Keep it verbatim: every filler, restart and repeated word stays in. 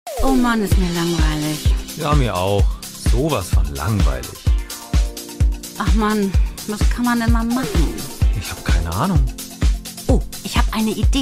Oh Mann, ist mir langweilig. Ja, mir auch. Sowas von langweilig. Ach Mann, was kann man denn mal machen? Ich habe keine Ahnung. Oh, ich habe eine Idee.